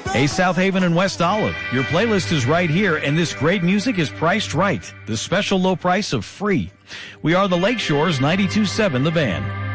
Hey, South Haven and West Olive, your playlist is right here, and this great music is priced right. The special low price of free. We are the Lakeshore's 92.7 The Band.